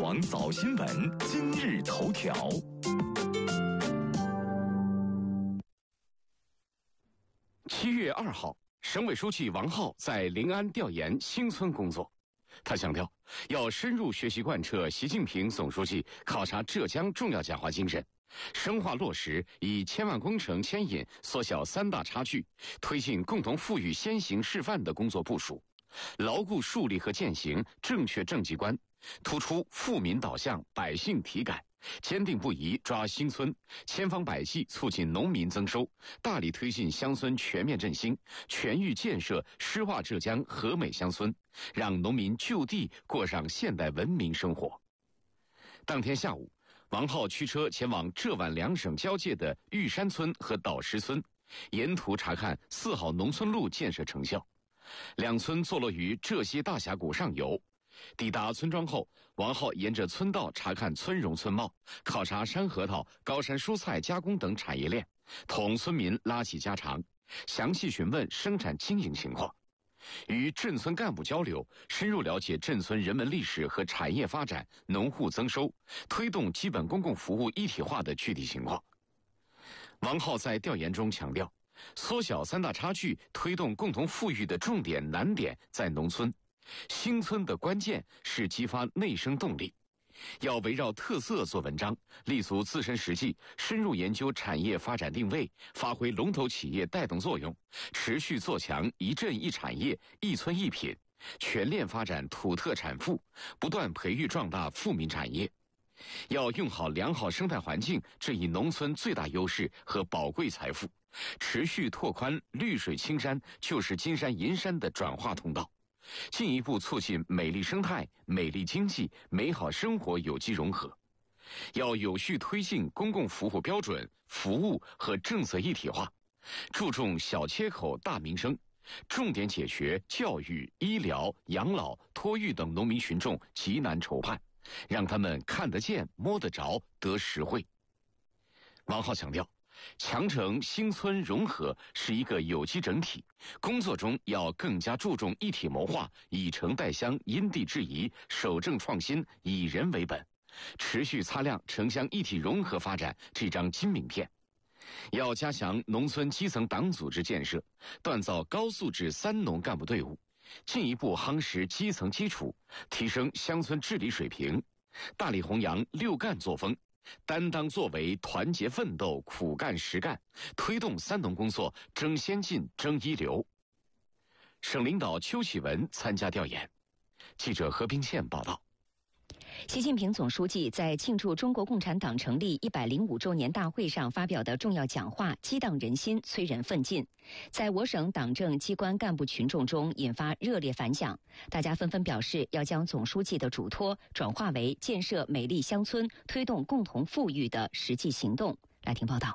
网早新闻今日头条。7月2号，省委书记王浩在临安调研新村工作。他强调，要深入学习贯彻习近平总书记考察浙江重要讲话精神，深化落实以千万工程牵引缩小3大差距，推进共同富裕先行示范的工作部署，牢固树立和践行正确政绩观，突出富民导向、百姓体感，坚定不移抓新村，千方百计促进农民增收，大力推进乡村全面振兴，全域建设诗化浙江和美乡村，让农民就地过上现代文明生活。当天下午，王浩驱车前往浙皖两省交界的玉山村和岛石村，沿途查看4号农村路建设成效。两村坐落于浙西大峡谷上游。抵达村庄后，王浩沿着村道查看村容村貌，考察山核桃、高山蔬菜加工等产业链，同村民拉起家常，详细询问生产经营情况。与镇村干部交流，深入了解镇村人文历史和产业发展、农户增收、推动基本公共服务一体化的具体情况。王浩在调研中强调，缩小3大差距、推动共同富裕的重点难点在农村，新村的关键是激发内生动力。要围绕特色做文章，立足自身实际，深入研究产业发展定位，发挥龙头企业带动作用，持续做强一镇一产业、一村一品，全链发展土特产富，不断培育壮大富民产业。要用好良好生态环境这一农村最大优势和宝贵财富，持续拓宽绿水青山就是金山银山的转化通道，进一步促进美丽生态、美丽经济、美好生活有机融合。要有序推进公共服务标准、服务和政策一体化，注重小切口大民生，重点解决教育、医疗、养老、托育等农民群众急难愁盼，让他们看得见、摸得着、得实惠。王浩强调，强城新村融合是一个有机整体，工作中要更加注重一体谋划，以城带乡、因地制宜、守正创新、以人为本，持续擦亮城乡一体融合发展这张金名片。要加强农村基层党组织建设，锻造高素质3农干部队伍，进一步夯实基层基础，提升乡村治理水平，大力弘扬6干作风，担当作为，团结奋斗，苦干实干，推动3农工作争先进、争一流。省领导邱启文参加调研。记者何冰倩报道。 习近平总书记在庆祝中国共产党成立105周年大会上发表的重要讲话激荡人心，催人奋进，在我省党政机关干部群众中引发热烈反响。大家纷纷表示要将总书记的嘱托转化为建设美丽乡村、推动共同富裕的实际行动。来听报道。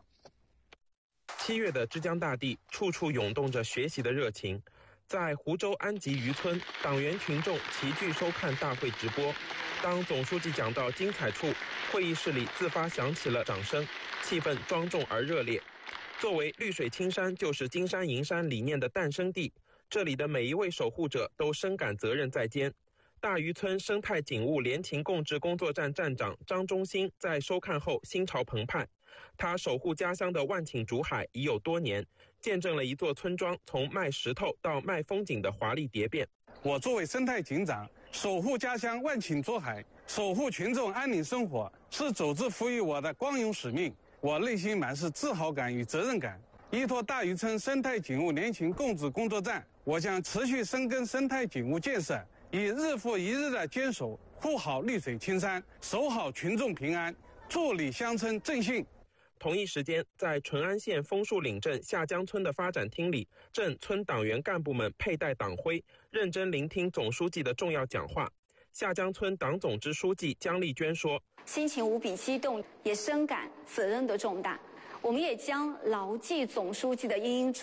7月的之江大地，处处涌动着学习的热情。在湖州安集渔村，党员群众齐聚收看大会直播。当总书记讲到精彩处，会议室里自发响起了掌声，气氛庄重而热烈。作为绿水青山就是金山银山理念的诞生地，这里的每一位守护者都深感责任在肩。大渔村生态景物联勤共治工作站站长张忠兴在收看后心潮澎湃，他守护家乡的万顷竹海已有多年，见证了一座村庄从卖石头到卖风景的华丽蝶变。 我作为生态警长，守护家乡万顷竹海，守护群众安宁生活，是组织赋予我的光荣使命。我内心满是自豪感与责任感。依托大渔村生态景物联勤共治工作站，我将持续深耕生态景物建设，以日复一日的坚守，护好绿水青山，守好群众平安，助力乡村振兴。 同一时间，在淳安县枫树岭镇下江村的发展厅里，镇村党员干部们佩戴党徽，认真聆听总书记的重要讲话。下江村党总支书记姜丽娟说：“ 心情无比激动，也深感责任的重大。我们也将牢记总书记的殷殷嘱